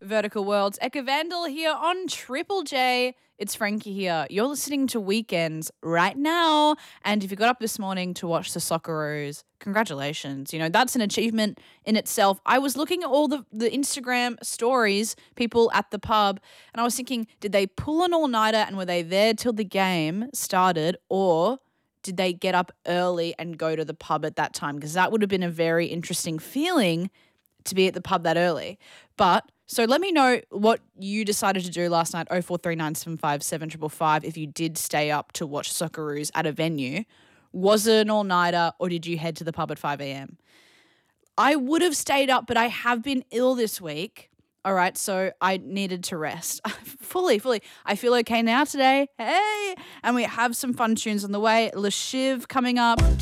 Vertical Worlds. Eka Vandal here on Triple J. It's Frankie here. You're listening to Weekends right now. And if you got up this morning to watch the Socceroos, congratulations. You know, that's an achievement in itself. I was looking at all the Instagram stories, people at the pub, and I was thinking, did they pull an all-nighter and were they there till the game started, or did they get up early and go to the pub at that time? Because that would have been a very interesting feeling to be at the pub that early. But so let me know what you decided to do last night, 0439757555, if you did stay up to watch Socceroos at a venue. Was it an all-nighter or did you head to the pub at 5 a.m.? I would have stayed up, but I have been ill this week. All right, so I needed to rest. fully. I feel okay now today. Hey! And we have some fun tunes on the way. Le Shiv coming up.